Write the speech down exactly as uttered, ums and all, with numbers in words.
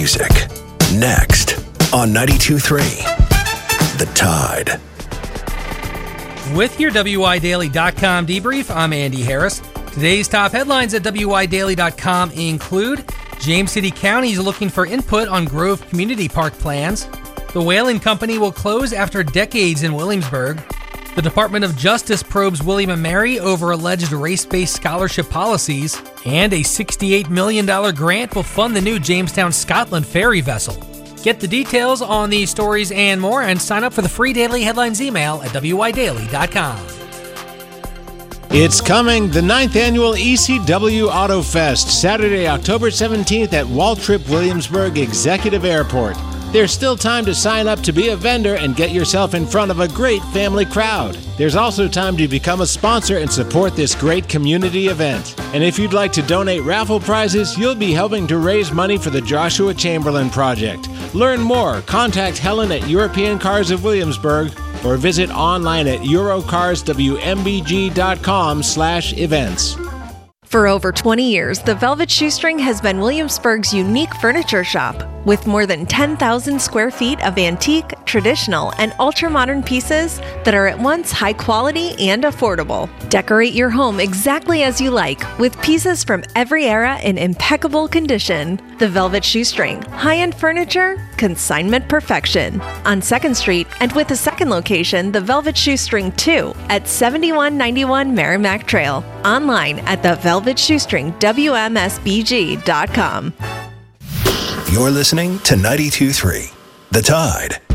music. Next on ninety-two point three, The Tide. With your W I Daily dot com debrief, I'm Andy Harris. Today's top headlines at W I Daily dot com include James City County is looking for input on Grove Community Park plans. The Whalen Company will close after decades in Williamsburg. The Department of Justice probes William and Mary over alleged race-based scholarship policies. And a sixty-eight million dollars grant will fund the new Jamestown, Scotland ferry vessel. Get the details on these stories and more and sign up for the free daily headlines email at W I Daily dot com. It's coming, the ninth annual E C W Auto Fest, Saturday, October seventeenth at Waltrip Williamsburg Executive Airport. There's still time to sign up to be a vendor and get yourself in front of a great family crowd. There's also time to become a sponsor and support this great community event. And if you'd like to donate raffle prizes, you'll be helping to raise money for the Joshua Chamberlain Project. Learn more, contact Helen at European Cars of Williamsburg or visit online at eurocarswmbg.com slash events. For over twenty years, the Velvet Shoestring has been Williamsburg's unique furniture shop. With more than ten thousand square feet of antique, traditional, and ultra-modern pieces that are at once high quality and affordable. Decorate your home exactly as you like, with pieces from every era in impeccable condition. The Velvet Shoestring, high-end furniture, consignment perfection. On second Street, and with a second location, the Velvet Shoestring two, at seventy-one ninety-one Merrimack Trail. Online at the velvet shoestring w m s b g dot com. You're listening to ninety-two point three, The Tide.